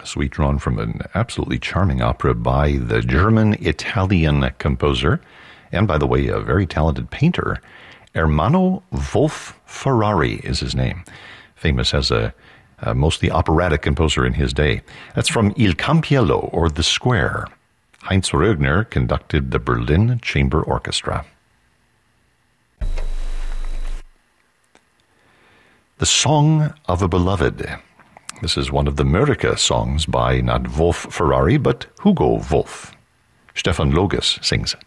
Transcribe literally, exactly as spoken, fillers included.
suite drawn from an absolutely charming opera by the German-Italian composer, and by the way, a very talented painter. Ermanno Wolf Ferrari is his name, famous as a, a mostly operatic composer in his day. That's from Il Campiello, or The Square. Heinz Rögner conducted the Berlin Chamber Orchestra. The Song of a Beloved. This is one of the Mörike songs by not Wolf Ferrari, but Hugo Wolf. Stefan Logus sings it.